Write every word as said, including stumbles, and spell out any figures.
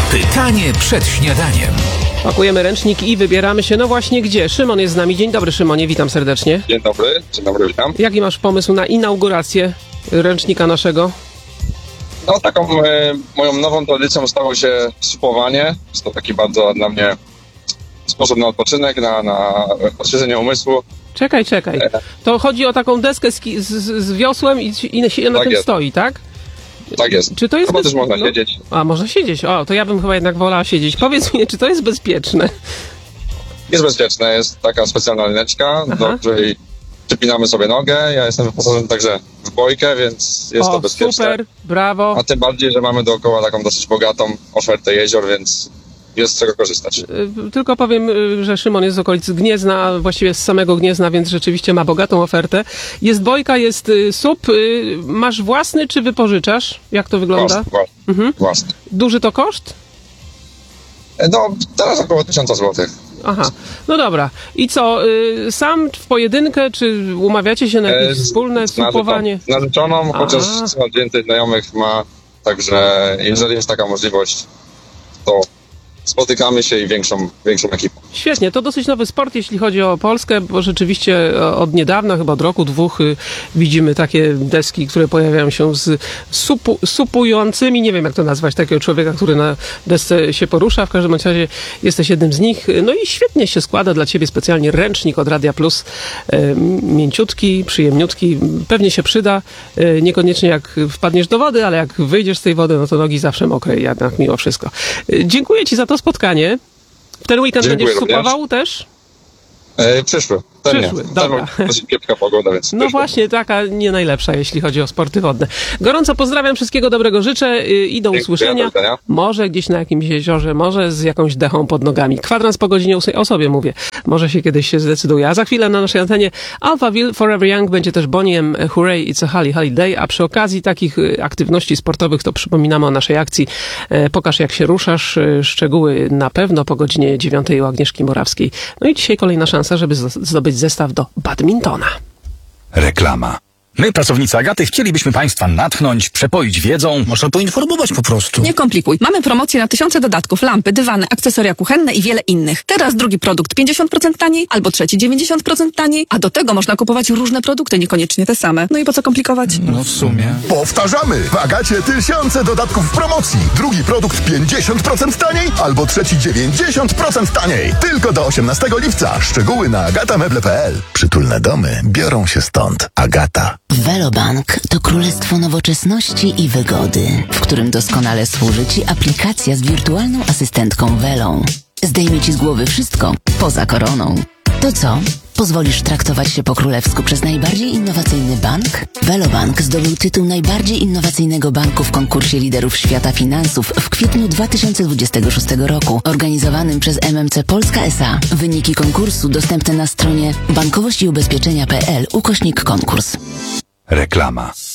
Pytanie przed śniadaniem. Pakujemy ręcznik i wybieramy się, no właśnie gdzie? Szymon jest z nami. Dzień dobry, Szymonie, witam serdecznie. Dzień dobry, dzień dobry, witam. Jaki masz pomysł na inaugurację ręcznika naszego? No taką e, moją nową tradycją stało się supowanie. Jest to taki bardzo dla mnie sposób na odpoczynek, na, na odświeżenie umysłu. Czekaj, czekaj. To chodzi o taką deskę z, z, z wiosłem i, i się na Tak tym jest. stoi, tak? Tak jest. Czy to jest Chyba bez... też można no. siedzieć. A, można siedzieć. O, to ja bym chyba jednak wolała siedzieć. Powiedz mi, czy to jest bezpieczne? Jest bezpieczne, jest taka specjalna lineczka, Aha. do której przypinamy sobie nogę. Ja jestem wyposażony także w bojkę, więc jest o, to bezpieczne. super, brawo. A tym bardziej, że mamy dookoła taką dosyć bogatą ofertę jezior, więc jest z czego korzystać. Y, Tylko powiem, y, że Szymon jest z okolicy Gniezna, właściwie z samego Gniezna, więc rzeczywiście ma bogatą ofertę. Jest bojka, jest y, sup. Y, masz własny, czy wypożyczasz? Jak to wygląda? Własny, własny. Mhm. własny. Duży to koszt? No, teraz około tysiąca złotych. Aha, no dobra. I co, y, sam w pojedynkę, czy umawiacie się na jakieś E, wspólne z narzeczoną- supowanie? Z narzeczoną, chociaż A. coraz więcej znajomych ma, także jeżeli jest taka możliwość, to spotykamy się i większą, większą ekipą. Świetnie, to dosyć nowy sport, jeśli chodzi o Polskę, bo rzeczywiście od niedawna, chyba od roku, dwóch, y, widzimy takie deski, które pojawiają się z supu, supującymi, nie wiem jak to nazwać, takiego człowieka, który na desce się porusza, w każdym razie jesteś jednym z nich. No i świetnie się składa dla ciebie specjalnie ręcznik od Radia Plus, y, mięciutki, przyjemniutki, pewnie się przyda, y, niekoniecznie jak wpadniesz do wody, ale jak wyjdziesz z tej wody, no to nogi zawsze mokre, jednak mimo wszystko. Y, dziękuję ci za to spotkanie. W ten weekend Dziękuję będziesz również. supował też? E, przyszły. Ten Przyszły, nie. dobra. Ten dosyć kiepska pogoda, więc No przyszły. właśnie, taka nie najlepsza, jeśli chodzi o sporty wodne. Gorąco pozdrawiam, wszystkiego dobrego życzę y, i do Dziękuję, usłyszenia. do widzenia. Może gdzieś na jakimś jeziorze, może z jakąś dechą pod nogami. Kwadrans po godzinie ósmej, o sobie mówię. Może się kiedyś się zdecyduje. A za chwilę na naszej antenie Alphaville, Forever Young, będzie też Bonnie M, Hooray, It's a Holly Holiday, a przy okazji takich y, aktywności sportowych to przypominamy o naszej akcji e, Pokaż jak się ruszasz. E, Szczegóły na pewno po godzinie dziewiątej u Agnieszki Morawskiej. No i dzisiaj kolejna szansa, żeby z- zdobyć zestaw do badmintona. Reklama. My, pracownicy Agaty, chcielibyśmy Państwa natchnąć, przepoić wiedzą. Można poinformować po prostu. Nie komplikuj. Mamy promocję na tysiące dodatków, lampy, dywany, akcesoria kuchenne i wiele innych. Teraz drugi produkt pięćdziesiąt procent taniej, albo trzeci dziewięćdziesiąt procent taniej, a do tego można kupować różne produkty, niekoniecznie te same. No i po co komplikować? No w sumie. Powtarzamy! W Agacie tysiące dodatków w promocji. Drugi produkt pięćdziesiąt procent taniej, albo trzeci dziewięćdziesiąt procent taniej. Tylko do osiemnastego lipca. Szczegóły na agatameble kropka p l. Przytulne domy biorą się stąd. Agata. Velobank to królestwo nowoczesności i wygody, w którym doskonale służy Ci aplikacja z wirtualną asystentką Velą. Zdejmie Ci z głowy wszystko, poza koroną. To co? Pozwolisz traktować się po królewsku przez najbardziej innowacyjny bank? Velobank zdobył tytuł najbardziej innowacyjnego banku w konkursie liderów świata finansów w kwietniu dwa tysiące dwudziestego szóstego roku, organizowanym przez M M C Polska S A. Wyniki konkursu dostępne na stronie bankowość i ubezpieczenia kropka p l ukośnik konkurs. Reklama.